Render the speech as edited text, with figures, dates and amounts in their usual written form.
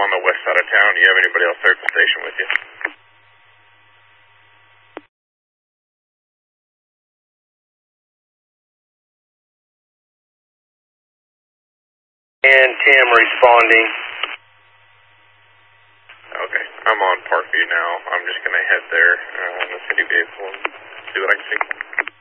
on the west side of town. Do you have anybody else there at the station with you? And Tim responding. Okay, I'm on Parkview now. I'm just going to head there in the city vehicle and see what I can see.